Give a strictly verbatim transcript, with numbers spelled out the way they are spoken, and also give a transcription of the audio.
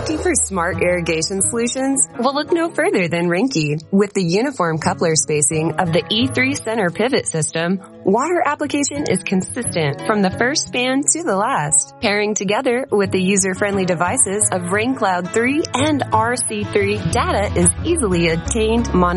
Looking for smart irrigation solutions? Well, look no further than Rinky. With the uniform coupler spacing of the E three Center pivot system, water application is consistent from the first span to the last. Pairing together with the user-friendly devices of RainCloud three and R C three, data is easily obtained, monitored,